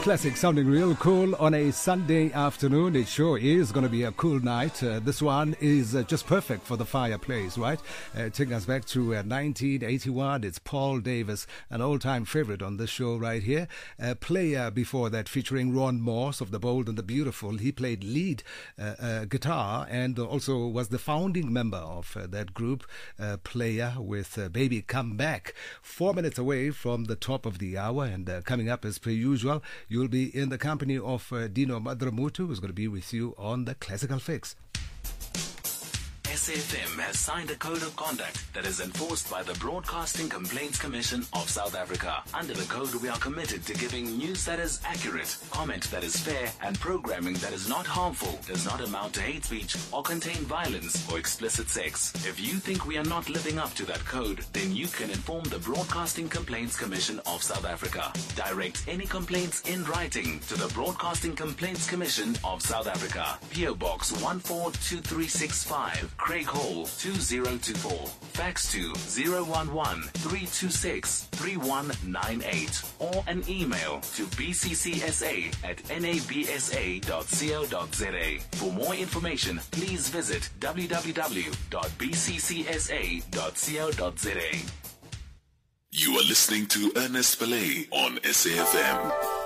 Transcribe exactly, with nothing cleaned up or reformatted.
classic sounding real cool on a Sunday afternoon. It sure is going to be a cool night. Uh, this one is uh, just perfect for the fireplace, right? Uh, taking us back to uh, nineteen eighty-one. It's Paul Davis, an all-time favorite on this show right here. Uh, player before that featuring Ron Morse of The Bold and the Beautiful. He played lead uh, uh, guitar and also was the founding member of uh, that group. Uh, player with uh, Baby Come Back. Four minutes away from the top of the hour, and uh, coming up as per usual, you'll be in the company of uh, Dino Madramutu, who's going to be with you on the Classical Fix. S A F M has signed a code of conduct that is enforced by the Broadcasting Complaints Commission of South Africa. Under the code, we are committed to giving news that is accurate, comment that is fair, and programming that is not harmful, does not amount to hate speech, or contain violence or explicit sex. If you think we are not living up to that code, then you can inform the Broadcasting Complaints Commission of South Africa. Direct any complaints in writing to the Broadcasting Complaints Commission of South Africa. P O Box one four two three six five. Craig Hall two zero two four. Fax to zero one one three two six three one nine eight or an email to b c c s a at n a b s a dot co dot z a. For more information, please visit w w w dot b c c s a dot co dot z a. You are listening to Ernest Belay on S A F M.